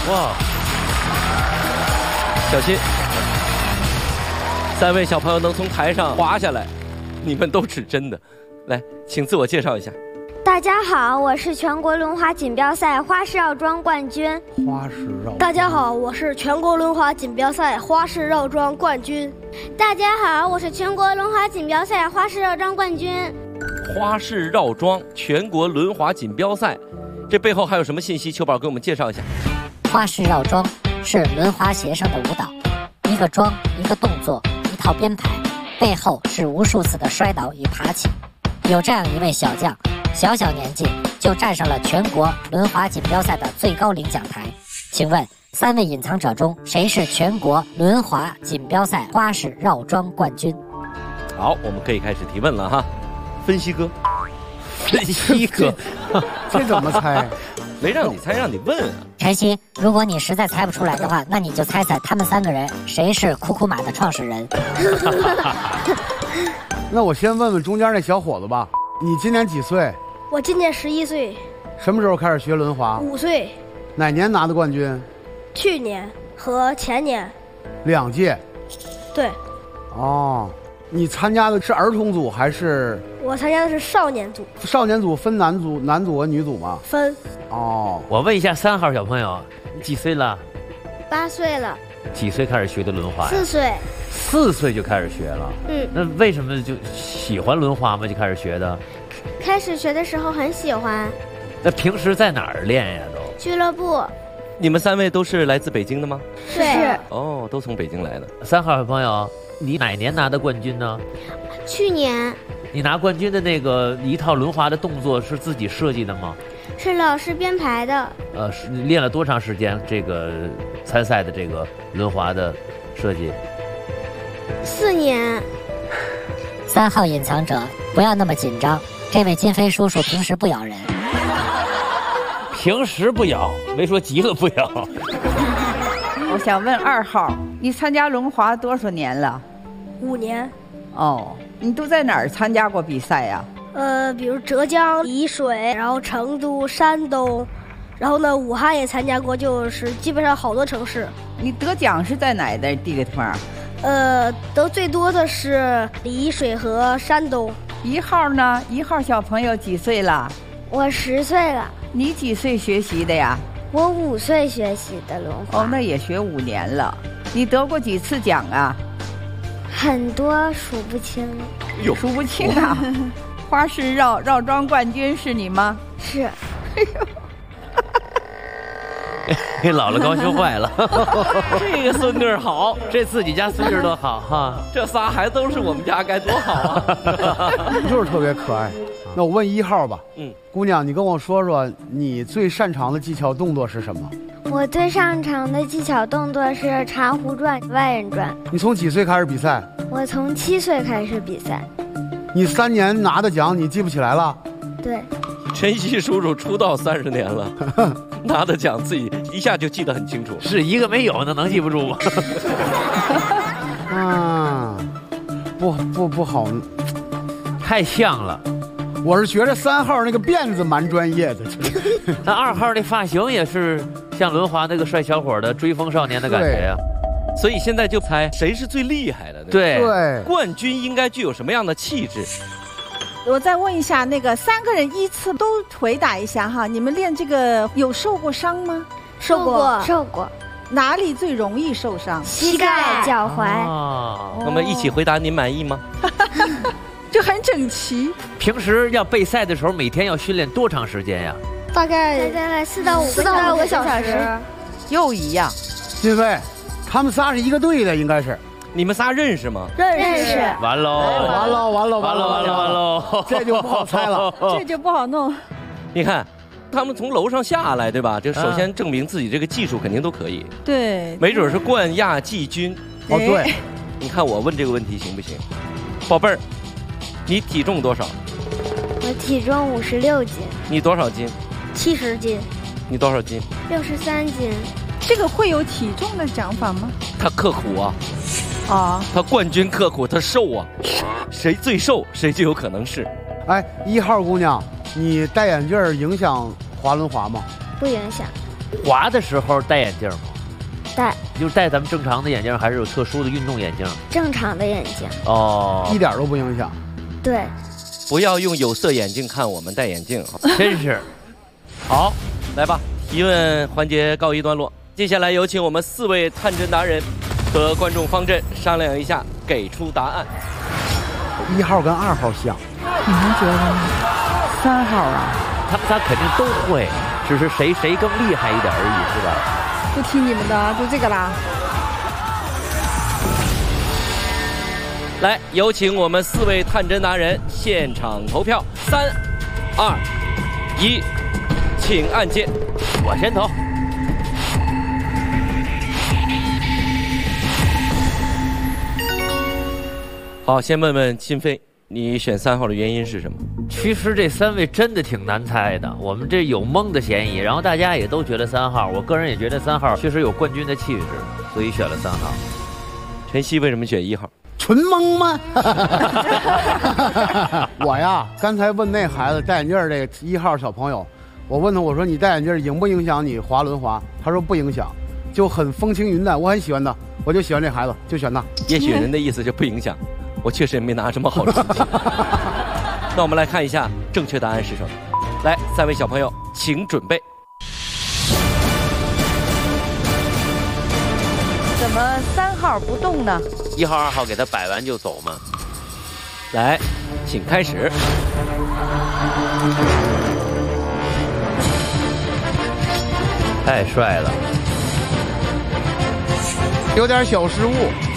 哇， 小心，3位小朋友能从台上滑下来，你们都是真的。来，请自我介绍一下。 大家好，我是全国轮滑锦标赛花式绕桩冠军。 花式绕。 大家好，我是全国轮滑锦标赛花式绕桩冠军。 大家好，我是全国轮滑锦标赛花式绕桩冠军。 花式绕桩全国轮滑锦标赛，这背后还有什么信息？秋宝给我们介绍一下。 花式绕桩是轮滑鞋上的舞蹈，一个桩，一个动作，一套编排，背后是无数次的摔倒与爬起。有这样一位小将，小年纪就站上了全国轮滑锦标赛的最高领奖台。请问3位隐藏者中，谁是全国轮滑锦标赛花式绕桩冠军？ 好，我们可以开始提问了哈。分析哥， 这怎么猜？ 没让你猜，让你问啊。 晨曦，如果你实在猜不出来的话，那你就猜猜他们3个人谁是酷酷马的创始人。 那我先问问中间那小伙子吧，你今年几岁？ 我今年11岁。 什么时候开始学轮滑 ？5岁。 哪年拿的冠军？ 去年和前年。 2届。 对。 哦，你参加的是儿童组还是？ 我参加的是少年组。 少年组分男组和女组吗？ 分。 哦， 我问一下3号小朋友，你几岁了 8岁了。 几岁开始学的轮滑呀 ？4岁。 4岁就开始学了。那为什么就喜欢轮滑吗？就开始学的？ 开始学的时候很喜欢。 那平时在哪儿练呀？都俱乐部。 你们3位都是来自北京的吗？ 是。 哦，都从北京来的。 3号小朋友，你哪年拿的冠军呢？ 去年。 你拿冠军的那个一套轮滑的动作是自己设计的吗？ 是老师编排的。 是练了多长时间？这个参赛的这个轮滑的设计 ？4年。 3号隐藏者，不要那么紧张。这位金飞叔叔平时不咬人。 平时不咬，没说急了不咬。 我想问2号，你参加轮滑多少年了 ？5年。 哦，你都在哪儿参加过比赛呀？ 比如浙江、丽水，然后成都、山东，然后呢，武汉也参加过，就是基本上好多城市。 你得奖是在哪的地方？ 得最多的是丽水和山东。 1号呢？1号小朋友几岁了？ 我10岁了。 你几岁学习的呀？ 我5岁学习的轮滑。 哦，那也学5年了。你得过几次奖啊？ 很多，数不清。 数不清啊！花式绕桩冠军是你吗？ 是。 哎呦， 给姥姥高兴坏了。这个孙女好，这自己家孙女多好哈！ 这仨孩子都是我们家，该多好啊！ 就是特别可爱。那我问1号吧，姑娘，你跟我说说你最擅长的技巧动作是什么？ 我最擅长的技巧动作是茶壶转、外人转。 你从几岁开始比赛？ 我从7岁开始比赛。 你3年拿的奖你记不起来了？ 对。 晨曦叔叔出道30年了，拿的奖自己一下就记得很清楚。 是一个没有的，能记不住吗？ 不好， 太像了。 我是觉得3号那个辫子蛮专业的。 那2号那发型也是像轮滑那个帅小伙的追风少年的感觉呀。 所以现在就猜谁是最厉害的。 对， 冠军应该具有什么样的气质？ 我再问一下，那个3个人依次都回答一下哈。你们练这个有受过伤吗？ 受过。 哪里最容易受伤？ 膝盖、脚踝。 我们一起回答，您满意吗？ 就很整齐。 平时要备赛的时候，每天要训练多长时间呀？ 大概 4到5个小时。 又一样。 金飞，他们仨是一个队的，应该是。 你们仨认识吗？ 认识。 完喽， 这就不好猜了， 这就不好弄。 你看，他们从楼上下来，对吧？这首先证明自己这个技术肯定都可以。 对， 没准是冠亚季军。 哦，对。 你看我问这个问题行不行？宝贝儿，你体重多少？ 我体重56斤。 你多少斤 ？70斤。 你多少斤 ？63斤。 这个会有体重的讲法吗？ 他刻苦啊。他冠军刻苦，他瘦啊，谁最瘦谁就有可能是。 1号姑娘，你戴眼镜影响滑轮滑吗？ 不影响。 滑的时候戴眼镜吗？ 戴， 就是戴咱们正常的眼镜，还是有特殊的运动眼镜？ 正常的眼镜。 哦， 一点都不影响。 对， 不要用有色眼镜看我们戴眼镜， 真是。 好，来吧，提问环节告一段落。接下来有请我们4位探针达人和观众方阵商量一下，给出答案。 1号跟2号像， 你们觉得呢？3号啊？ 他们仨肯定都会，只是谁更厉害一点而已，是吧？ 不听你们的，就这个啦。 来，有请我们4位探针达人现场投票，3、2、1，请按键。 我先投。 好，先问问金飞，你选3号的原因是什么？ 其实这3位真的挺难猜的，我们这有蒙的嫌疑，然后大家也都觉得3号，我个人也觉得3号确实有冠军的气质，所以选了3号。 晨曦为什么选1号？ 纯蒙吗？我呀，刚才问那孩子戴眼镜这个1号小朋友，我问他，我说你戴眼镜影不影响你滑轮滑？他说不影响，就很风轻云淡，我很喜欢他，我就喜欢这孩子，就选他。 也许人的意思就不影响，我确实也没拿什么好成绩。那我们来看一下正确答案是什么。来，3位小朋友，请准备。 怎么3号不动呢 ？1号、2号给他摆完就走嘛。 来，请开始。 太帅了， 有点小失误。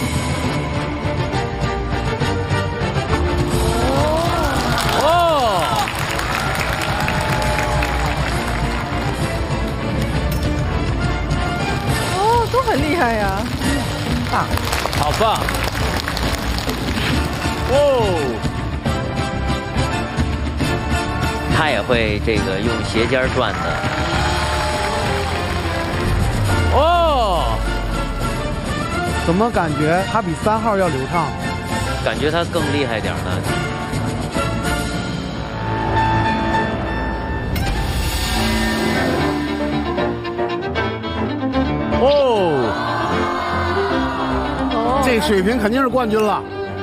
都很厉害呀，棒， 好棒！哦，他也会这个用斜尖转的。哦， 怎么感觉他比3号要流畅？ 感觉他更厉害点呢。 哦，这水平肯定是冠军了。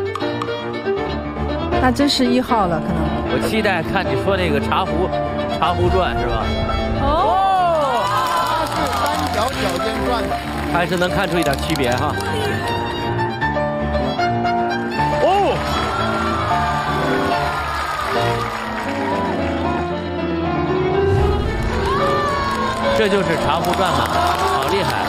那真是1号了，可能。 我期待看你说那个茶壶转是吧？ 哦，他是3角脚尖转的， 还是能看出一点区别哈。 哦， 这就是茶壶转嘛，好厉害！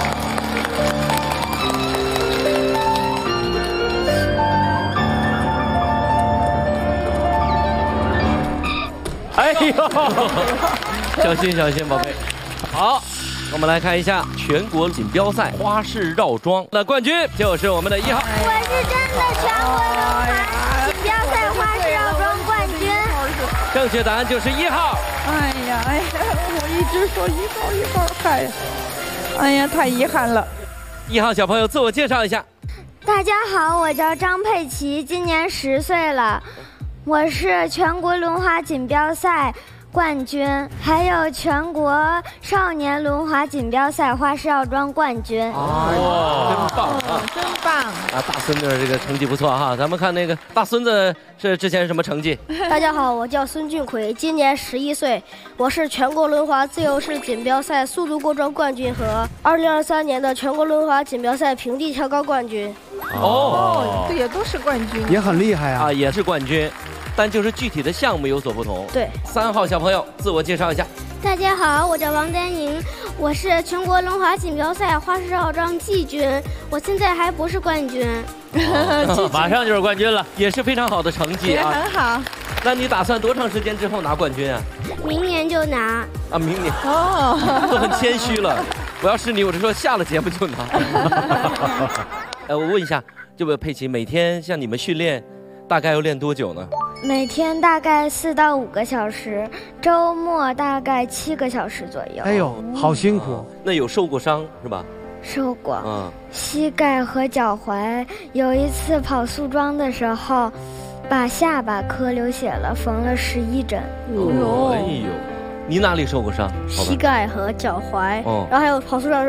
哎呦，小心小心，宝贝。好，我们来看一下全国锦标赛花式绕桩的冠军就是我们的1号。 我是真的全国轮滑锦标赛花式绕桩冠军。 正确答案就是1号。 哎呀，我一直说1号，嗨，哎呀，太遗憾了。 1号小朋友自我介绍一下。 大家好，我叫张佩琪，今年10岁了，我是全国轮滑锦标赛冠军，还有全国少年轮滑锦标赛花式绕桩冠军。 哇，真棒啊！ 真棒啊！大孙子这个成绩不错哈，咱们看那个大孙子是之前什么成绩？ 大家好，我叫孙俊奎，今年11岁，我是全国轮滑自由式锦标赛速度过桩冠军和2023年的全国轮滑锦标赛平地跳高冠军。 哦，这也都是冠军， 也很厉害啊，也是冠军。但就是具体的项目有所不同。 对 ，3号小朋友自我介绍一下。 大家好，我叫王丹宁，我是全国轮滑锦标赛花式绕桩季军，我现在还不是冠军， 马上就是冠军了， 也是非常好的成绩啊， 很好。 那你打算多长时间之后拿冠军啊？ 明年就拿。 啊，明年哦， 都很谦虚了。我要是你，我就说下了节目就拿。我问一下，这位佩奇，每天像你们训练，大概要练多久呢？ 每天大概4到5个小时，周末大概7个小时左右。 哎呦，好辛苦！ 那有受过伤是吧？ 受过，膝盖和脚踝。有一次跑速桩的时候，把下巴磕流血了，缝了11针。 哎呦， 你哪里受过伤？ 膝盖和脚踝， 哦然后还有跑树上